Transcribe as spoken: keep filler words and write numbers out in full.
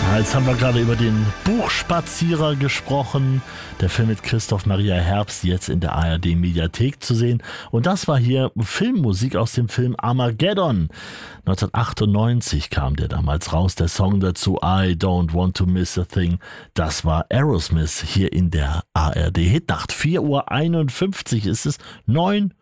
Jetzt haben wir gerade über den Buchspazierer gesprochen. Der Film mit Christoph Maria Herbst, jetzt in der A R D-Mediathek zu sehen. Und das war hier Filmmusik aus dem Film Armageddon. neunzehnhundertachtundneunzig kam der damals raus, der Song dazu I Don't Want to Miss a Thing. Das war Aerosmith hier in der A R D-Hitnacht. vier Uhr einundfünfzig ist es, neun